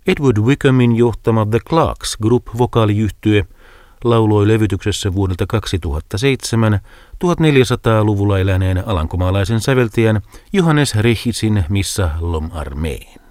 Edward Wickhamin johtama The Clarks Group-vokaaliyhtye lauloi levytyksessä vuodelta 2007 1400-luvulla eläneen alankomaalaisen säveltäjän Johannes Rechisin Missa l'homme armé.